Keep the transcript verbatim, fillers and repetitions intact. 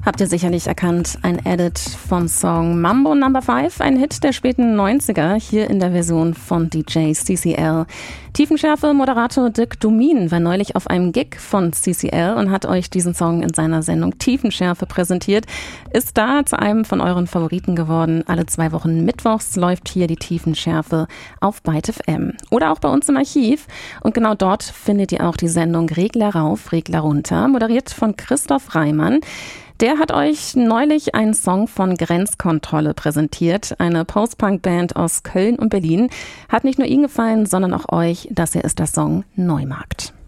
Habt ihr sicherlich erkannt, ein Edit vom Song Mambo Number five, ein Hit der späten neunziger, hier in der Version von D J C C L. Tiefenschärfe-Moderator Dirk Dumin war neulich auf einem Gig von C C L und hat euch diesen Song in seiner Sendung Tiefenschärfe präsentiert. Ist da zu einem von euren Favoriten geworden. Alle zwei Wochen mittwochs läuft hier die Tiefenschärfe auf Byte F M. Oder auch bei uns im Archiv. Und genau dort findet ihr auch die Sendung Regler rauf, Regler runter, moderiert von Christoph Reimann. Der hat euch neulich einen Song von Grenzkontrolle präsentiert. Eine Post-Punk-Band aus Köln und Berlin. Hat nicht nur ihn gefallen, sondern auch euch. Das hier ist der Song Neumarkt.